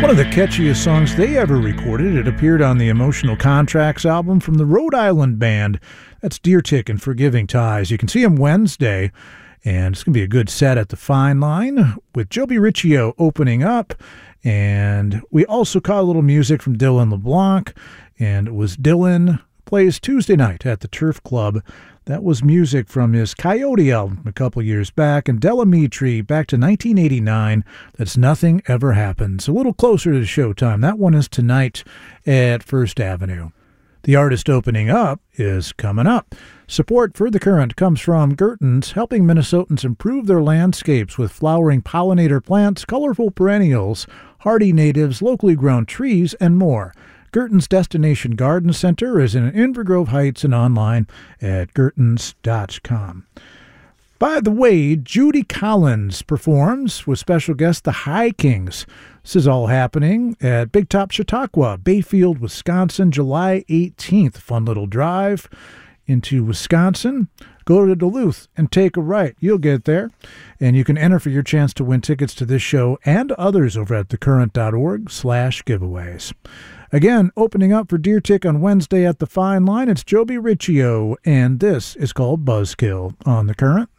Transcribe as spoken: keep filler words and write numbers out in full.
One of the catchiest songs they ever recorded. It appeared on the Emotional Contracts album from the Rhode Island band. That's Deer Tick and Forgiving Ties. You can see them Wednesday, and it's going to be a good set at the Fine Line with Joby Riccio opening up. And we also caught a little music from Dylan LeBlanc, and it was Dylan plays Tuesday night at the Turf Club. That was music from his Coyote album a couple years back, and Delamitri back to nineteen eighty-nine. That's Nothing Ever Happens. A little closer to showtime. That one is tonight at First Avenue. The artist opening up is coming up. Support for The Current comes from Gertens, helping Minnesotans improve their landscapes with flowering pollinator plants, colorful perennials, hardy natives, locally grown trees, and more. Gertens Destination Garden Center is in Inver Grove Heights and online at gertens dot com. By the way, Judy Collins performs with special guest the High Kings. This is all happening at Big Top Chautauqua, Bayfield, Wisconsin, July eighteenth. Fun little drive into Wisconsin. Go to Duluth and take a right. You'll get there. And you can enter for your chance to win tickets to this show and others over at thecurrent.org slash giveaways. Again, opening up for Deer Tick on Wednesday at the Fine Line, it's Joby Riccio, and this is called Buzzkill on The Current.